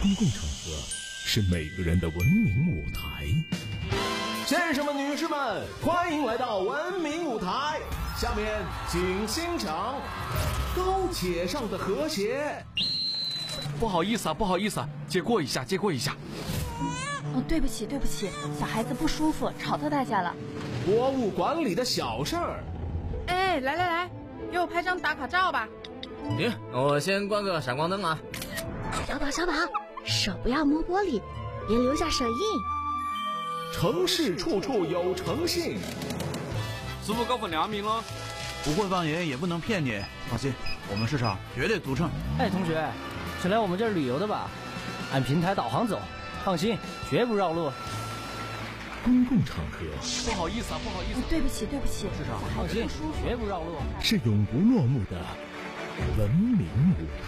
公共场合是每个人的文明舞台。先生们、女士们，欢迎来到文明舞台。下面请欣赏高且上的和谐。 不好意思啊，借过一下。 哦，对不起，小孩子不舒服，吵到大家了。 国务馆里的小事儿。 哎，来，给我拍张打卡照吧。 行，我先关个闪光灯啊。 小宝，手不要摸玻璃，别留下手印。 城市处处有诚信。 师傅高分2名了。 不会放盐也不能骗你，放心，我们市场绝对独撑。 哎，同学，是来我们这儿旅游的吧？按平台导航走，放心，绝不绕路。 公共场合， 不好意思。 对不起， 市场放心，绝不绕路。 是永不落幕的文明舞台。